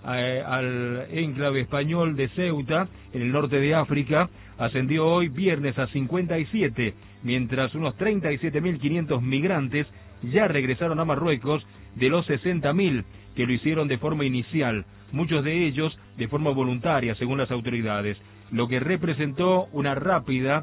al enclave español de Ceuta, en el norte de África, ascendió hoy viernes a 57, mientras unos 37.500 migrantes ya regresaron a Marruecos de los 60.000 que lo hicieron de forma inicial, muchos de ellos de forma voluntaria, según las autoridades, lo que representó una rápida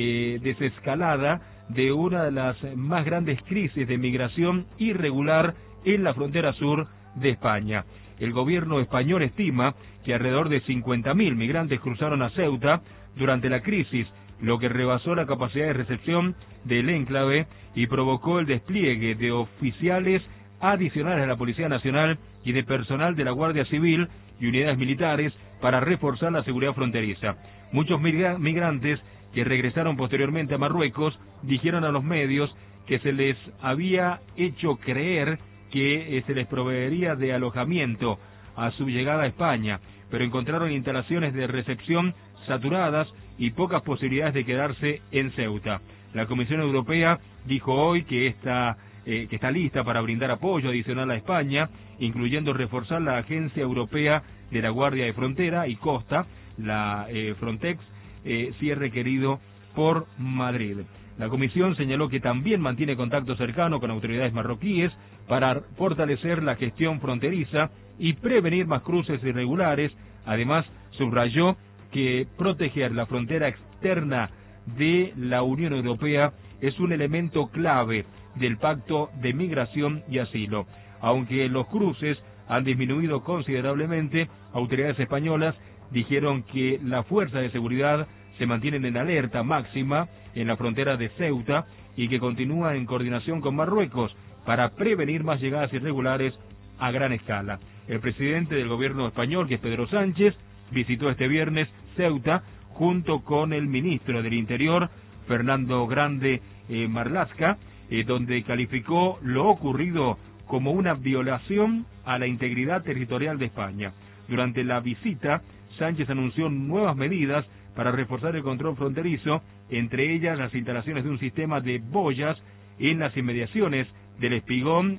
desescalada de una de las más grandes crisis de migración irregular en la frontera sur de España. El gobierno español estima que alrededor de 50.000 migrantes cruzaron a Ceuta durante la crisis, lo que rebasó la capacidad de recepción del enclave y provocó el despliegue de oficiales adicionales a la Policía Nacional y de personal de la Guardia Civil y unidades militares para reforzar la seguridad fronteriza. Muchos migrantes que regresaron posteriormente a Marruecos dijeron a los medios que se les había hecho creer que se les proveería de alojamiento a su llegada a España, pero encontraron instalaciones de recepción saturadas y pocas posibilidades de quedarse en Ceuta. La Comisión Europea dijo hoy que está lista para brindar apoyo adicional a España, incluyendo reforzar la Agencia Europea de la Guardia de Frontera y Costa, la Frontex, si es requerido por Madrid. La Comisión señaló que también mantiene contacto cercano con autoridades marroquíes para fortalecer la gestión fronteriza y prevenir más cruces irregulares. Además, subrayó que proteger la frontera externa de la Unión Europea es un elemento clave del Pacto de Migración y Asilo. Aunque los cruces han disminuido considerablemente, autoridades españolas dijeron que las fuerzas de seguridad se mantienen en alerta máxima en la frontera de Ceuta y que continúan en coordinación con Marruecos para prevenir más llegadas irregulares a gran escala. El presidente del gobierno español, que es Pedro Sánchez, visitó este viernes Ceuta junto con el ministro del Interior, Fernando Grande Marlaska, donde calificó lo ocurrido como una violación a la integridad territorial de España. Durante la visita, Sánchez anunció nuevas medidas para reforzar el control fronterizo, entre ellas las instalaciones de un sistema de boyas en las inmediaciones del espigón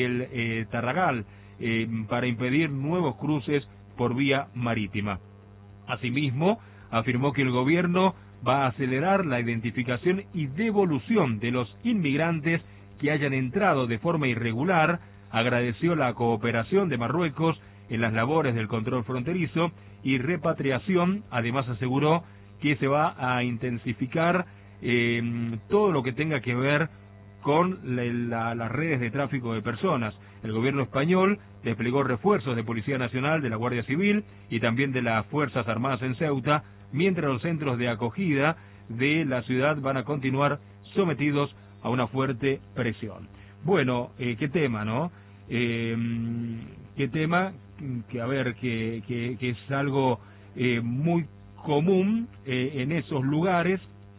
del Tarragal, para impedir nuevos cruces por vía marítima. Asimismo, afirmó que el gobierno va a acelerar la identificación y devolución de los inmigrantes que hayan entrado de forma irregular, agradeció la cooperación de Marruecos en las labores del control fronterizo y repatriación. Además aseguró que se va a intensificar todo lo que tenga que ver con las redes de tráfico de personas. El gobierno español desplegó refuerzos de Policía Nacional, de la Guardia Civil y también de las Fuerzas Armadas en Ceuta, mientras los centros de acogida de la ciudad van a continuar sometidos a una fuerte presión. Bueno, qué tema, ¿no? Qué tema, que a ver, que es algo muy común en esos lugares,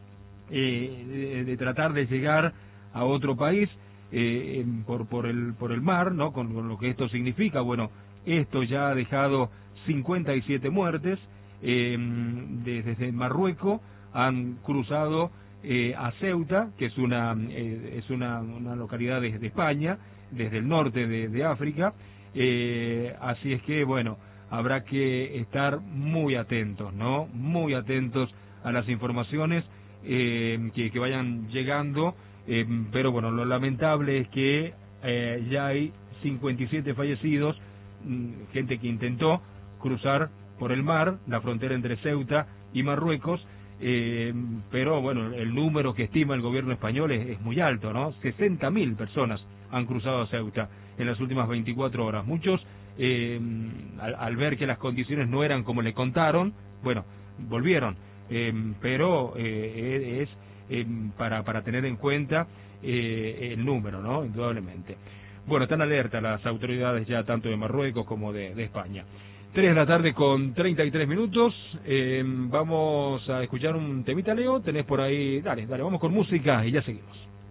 de tratar de llegar a otro país por el mar, ¿no? Con lo que esto significa. Bueno, esto ya ha dejado 57 muertes. Desde Marruecos han cruzado a Ceuta, que es una localidad de España, desde el norte de África. Así es que, bueno, habrá que estar muy atentos, ¿no? Muy atentos a las informaciones que vayan llegando, pero bueno, lo lamentable es que ya hay 57 fallecidos, gente que intentó cruzar por el mar, la frontera entre Ceuta y Marruecos, pero bueno, el número que estima el gobierno español es muy alto, ¿no? 60.000 personas han cruzado a Ceuta en las últimas 24 horas. Muchos, al ver que las condiciones no eran como le contaron, bueno, volvieron, pero es para tener en cuenta el número, ¿no? Indudablemente. Bueno, están alerta las autoridades ya tanto de Marruecos como de España. 3 de la tarde con 33 minutos, vamos a escuchar un temita, Leo, tenés por ahí, dale, vamos con música y ya seguimos.